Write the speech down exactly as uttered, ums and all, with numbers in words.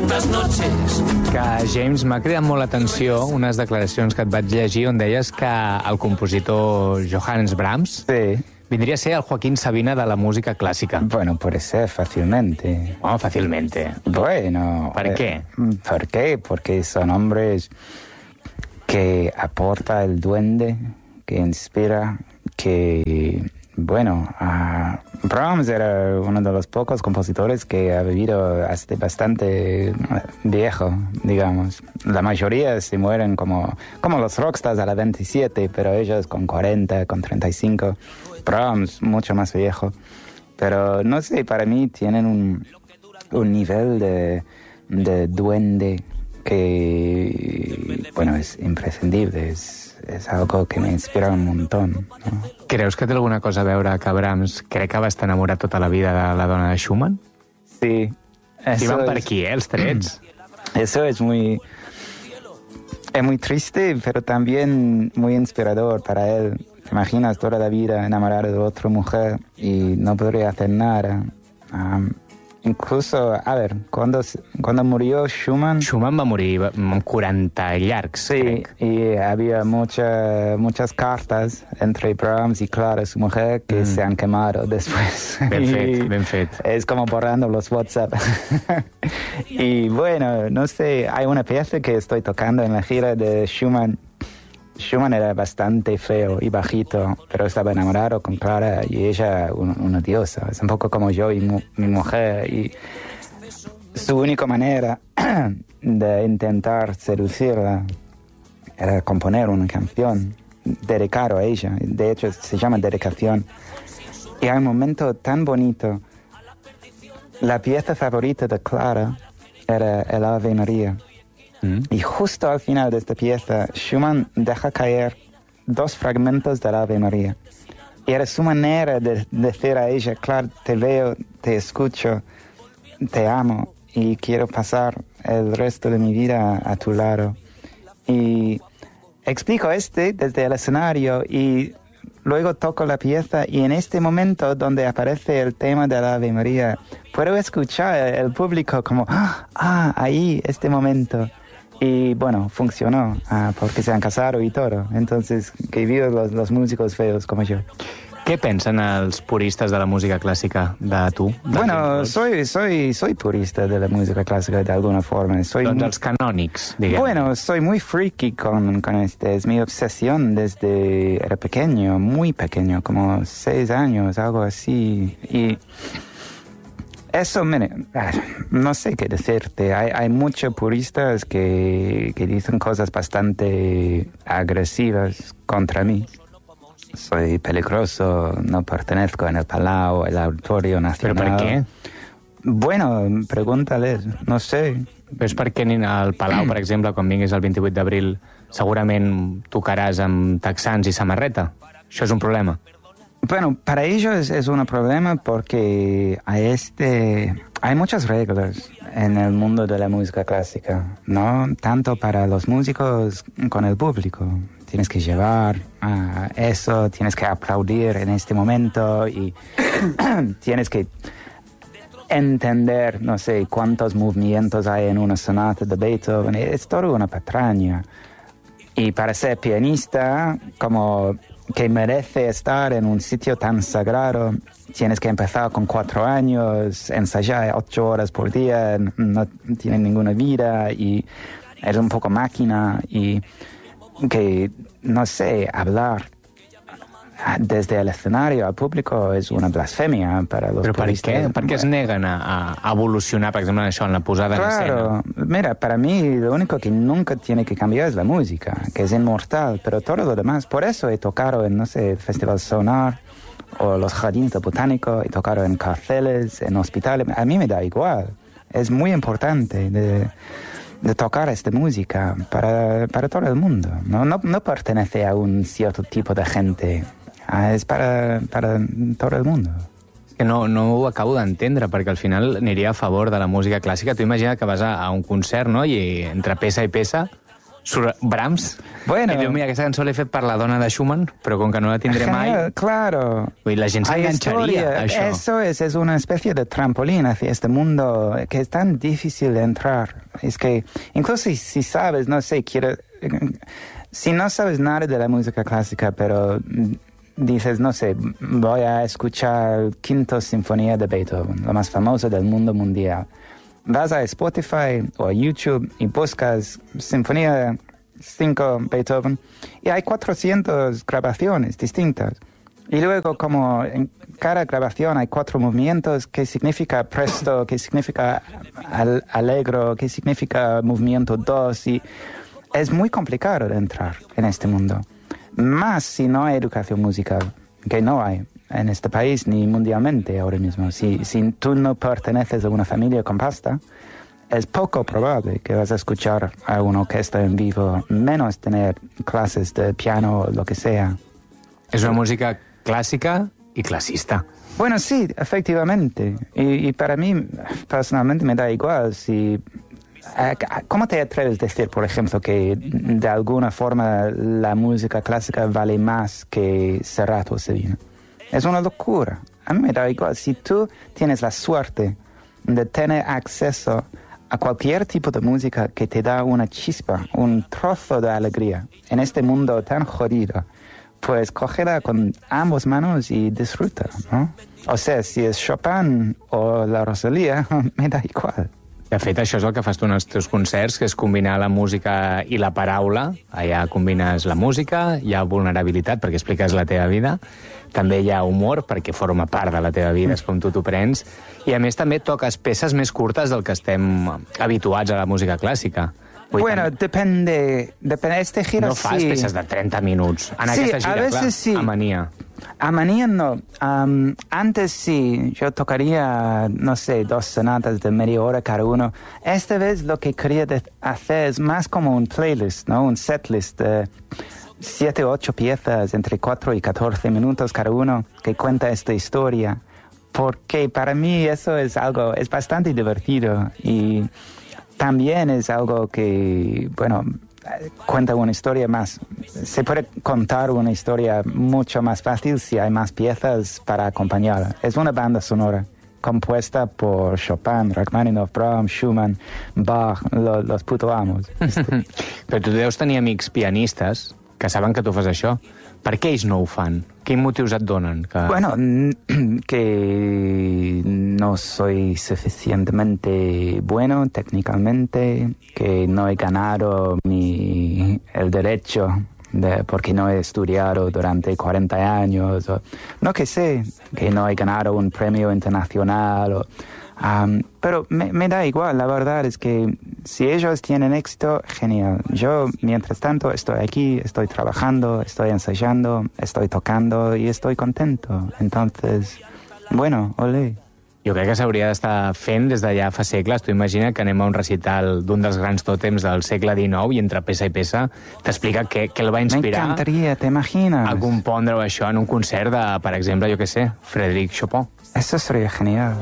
tantas noches. Que, James, m'ha cridat molt l'atenció unes declaracions que et vaig llegir on deies que el compositor Johannes Brahms Sí. vindria a ser el Joaquín Sabina de la música clásica. Bueno, puede ser fácilmente. Oh, fácilmente. Bueno. ¿Por eh, qué? ¿Por qué? Porque son hombres que aporta el duende, que inspira, que, bueno, uh, Brahms era uno de los pocos compositores que ha vivido hasta bastante viejo, digamos. La mayoría se mueren como, como los rockstars a la veintisiete, pero ellos con cuarenta, con treinta y cinco. Brahms mucho más viejo. Pero no sé, para mí tienen un, un nivel de, de duende que, bueno, es imprescindible, es, és algo que m'inspira un montón. No? Creus que té alguna cosa a veure que Brahms crec que va estar enamorat tota la vida de la dona de Schumann? Sí. Si van per es, aquí, eh, els trets. Eso es muy, es muy triste, pero también muy inspirador para él. ¿Te imaginas toda la vida enamorado de otra mujer y no podría hacer nada? Um, incluso, a ver, cuando, cuando murió Schumann... Schumann va morir amb quaranta llargs, Sí, crec. y había mucha, muchas cartas entre Brahms y Clara, su mujer, que Mm. se han quemado después. Ben Y fet, ben fet. Es como borrando los WhatsApp. Y bueno, no sé, hay una pieza que estoy tocando en la gira de Schumann. Schumann era bastante feo y bajito, pero estaba enamorado con Clara y ella un, una diosa. Es un poco como yo y mu, mi mujer. Y su única manera de intentar seducirla era componer una canción dedicada a ella. De hecho, se llama Dedicación. Y hay un momento tan bonito. La pieza favorita de Clara era el Ave María. Mm. Y justo al final de esta pieza, Schumann deja caer dos fragmentos del Ave María. Y era su manera de decir a ella, claro, te veo, te escucho, te amo y quiero pasar el resto de mi vida a tu lado. Y explico este desde el escenario y luego toco la pieza y en este momento donde aparece el tema del Ave María, puedo escuchar el público como, ah, ahí, este momento. Y bueno, funcionó, ah, porque se han casado y todo. Entonces, que vivan los, los músicos feos como yo. Què pensen els puristes de la música clàssica de tu? De Bueno, James Bond? soy, soy, soy purista de la música clásica de alguna forma. Soy Doncs muy- els canònics, diguem. Bueno, soy muy friki con, con este. Es mi obsesión desde era pequeño, muy pequeño, como seis años, algo así. Y eso, mire, no sé qué decirte. Hay, hay muchos puristas que, que dicen cosas bastante agresivas contra mí. Soy peligroso, no pertenezco en el Palau, el Auditorio Però Nacional. per què? Bueno, pregúntales, no sé. Però és perquè ni al Palau, per exemple, quan vinguis el vint-i-vuit d'abril, segurament tocaràs amb texans i samarreta. Això és un problema. Bueno, para ellos es un problema porque hay, este, hay muchas reglas en el mundo de la música clásica, ¿no? Tanto para los músicos con el público. Tienes que llevar uh, eso, tienes que aplaudir en este momento y tienes que entender, no sé, cuántos movimientos hay en una sonata de Beethoven. Es todo una patraña. Y para ser pianista, como que merece estar en un sitio tan sagrado, tienes que empezar con cuatro años, ensayar ocho horas por día, no tienes ninguna vida y eres un poco máquina y que, no sé, hablar desde el escenario al público es una blasfemia para los Però per puristas. què? Per què es neguen a, a evolucionar, per exemple, en això, en la posada en Claro, escena? mira, para mí lo único que nunca tiene que cambiar es la música, que es inmortal, pero todo lo demás, por eso he tocado en, no sé, el Festival Sonar o los Jardines Botánicos, he tocado en cárceles, en hospitales, a mí me da igual, es muy importante de, de tocar esta música para, para todo el mundo, no, no, no pertenece a un cierto tipo de gente, es para, para todo el mundo. Que no, no ho acabo d'entendre, perquè al final aniria a favor de la música clàssica. Tu imagina que vas a, a un concert, no?, i entre peça i peça surt Brahms, Bueno. i diu, mira, aquesta cançó l'he fet per la dona de Schumann, però com que no la tindré mai... Genial, claro. Vull dir, la gent Hay s'enganxaria a historia. això. Eso es, es una especie de trampolín hacia este mundo que es tan difícil de entrar. Es que, incluso si, si sabes, no sé, quiero... Si no sabes nada de la música clásica, pero dices, no sé, voy a escuchar Quinta Sinfonía de Beethoven, la más famosa del mundo mundial. Vas a Spotify o a YouTube y buscas Sinfonía cinco Beethoven y hay cuatrocientas grabaciones distintas. Y luego, como en cada grabación hay cuatro movimientos, ¿qué significa presto? ¿Qué significa al allegro? ¿Qué significa movimiento dos? Y es muy complicado de entrar en este mundo. Más si no hay educación musical, que no hay en este país ni mundialmente ahora mismo. Si, si tú no perteneces a una familia con pasta, es poco probable que vas a escuchar a una orquesta en vivo, menos tener clases de piano o lo que sea. És una música clàssica i classista. Bueno, sí, efectivamente. Y, y para mí, personalmente, me da igual si... ¿Cómo te atreves a decir, por ejemplo, que de alguna forma la música clásica vale más que Serrat o Sevilla? Es una locura. A mí me da igual. Si tú tienes la suerte de tener acceso a cualquier tipo de música que te da una chispa, un trozo de alegría en este mundo tan jodido, pues cógela con ambas manos y disfruta, ¿no? O sea, si es Chopin o la Rosalía, me da igual. De fet, això és el que fas tu en els teus concerts, que és combinar la música i la paraula. Allà combines la música, hi ha vulnerabilitat perquè expliques la teva vida, també hi ha humor perquè forma part de la teva vida, és com tu t'ho prens, i a més també toques peces més curtes del que estem habituats a la música clàssica. Vull Bueno, tant, depende, depende. Este gira no fas sí. peces de trenta minuts. En Sí, aquesta a gira, veces clar, sí. a Mania. A manía no. Um, antes sí, yo tocaría, no sé, dos sonatas de media hora cada uno. Esta vez lo que quería de- hacer es más como un playlist, ¿no? Un setlist de siete o ocho piezas entre cuatro y catorce minutos cada uno que cuenta esta historia. Porque para mí eso es algo, es bastante divertido y también es algo que, bueno, cuenta una historia más. Se puede contar una historia mucho más fácil si hay más piezas para acompañarla. Es una banda sonora compuesta por Chopin, Rachmaninoff, Brahms, Schumann, Bach, lo, los puto amos. Però tu deus tenir amics pianistes que saben que tu fas això. Per què ells no ho fan? Quins motius et donen? Que... Bueno, n- que no soy suficientemente bueno técnicamente, que no he ganado mi, el derecho de, porque no he estudiado durante cuarenta años, o, no que sé, que no he ganado un premio internacional, o, um, pero me, me da igual, la verdad es que si ellos tienen éxito, genial. Yo, mientras tanto, estoy aquí, estoy trabajando, estoy ensayando, estoy tocando y estoy contento. Entonces, bueno, olé. Jo crec que s'hauria d'estar fent des d'allà fa segles. Tu imagina que anem a un recital d'un dels grans tòtems del segle dinou i entre peça i peça t'explica què, què el va Me inspirar encantaría, ¿te imaginas? a compondre això en un concert de, per exemple, jo què sé, Frédéric Chopin. Eso sería genial.